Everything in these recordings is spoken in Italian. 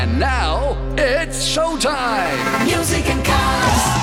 And now it's showtime. Music and Cars.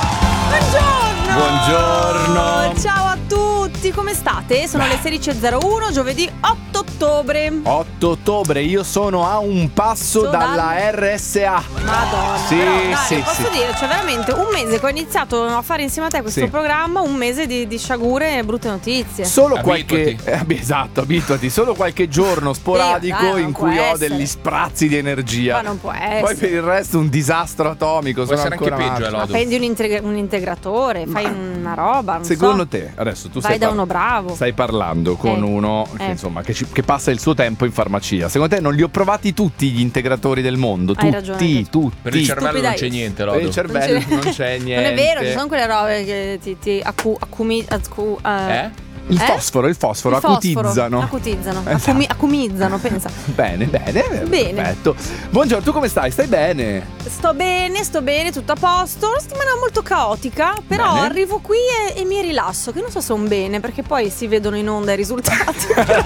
Buongiorno. Ciao a tutti, come state? Sono le 16.01, giovedì 8 ottobre. 8 ottobre, io sono a un passo dalla RSA. Madonna. Sì, però, dai, sì, posso sì. dire, cioè veramente un mese che ho iniziato a fare insieme a te questo Sì. programma, un mese di sciagure e brutte notizie. Solo Abituati. esatto, abituati. Solo qualche giorno sporadico dai, non in cui può ho essere. degli sprazzi di energia. Ma non può essere. Poi per il resto un disastro atomico. Può sono essere anche ancora peggio, matto. Ma prendi un integratore, fai una roba, non Secondo so. te, adesso tu Vai stai da uno bravo. Stai parlando con uno che, insomma, che passa il suo tempo in farmacia. Secondo te non li ho provati tutti gli integratori del mondo? Hai ragione anche tu. Tutti. Per il cervello non Stupidai. c'è niente, Per il Lodo. cervello non c'è niente. Non è vero, ci sono quelle robe che ti Il fosforo acutizzano. Acutizzano, Esatto. acumizzano, pensa. Bene. Bene. Perfetto. Buongiorno, tu come stai? Stai bene? Sto bene, tutto a posto. Una settimana molto caotica, però Bene. arrivo qui e mi rilasso, che non so se è un bene, perché poi si vedono in onda i risultati.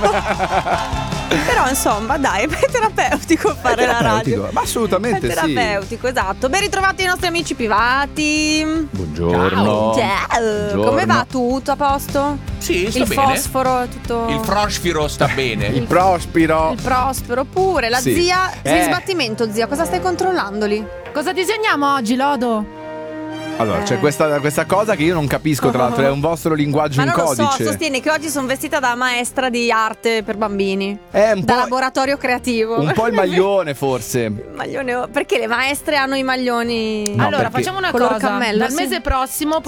Però insomma, dai, è terapeutico fare la radio. Ma assolutamente È terapeutico, esatto. Ben ritrovati i nostri amici privati. Buongiorno. Ciao. Buongiorno. Come va? Tutto a posto? Sì, sta Il bene. fosforo, tutto. Il frosfiro sta bene. Il Prospero. Il prospero pure. La Sì. zia. Sbattimento, zia. Cosa stai controllandoli? Cosa disegniamo oggi, Lodo? Allora, c'è questa cosa che io non capisco, tra l'altro, è un vostro linguaggio Ma in non lo so, codice. sostiene che oggi sono vestita da maestra di arte per bambini. È un Da po', laboratorio creativo. un po' il maglione, forse. Maglione. Perché le maestre hanno i maglioni. No, allora, perché- facciamo una color cosa. cammello, Dal sì. mese prossimo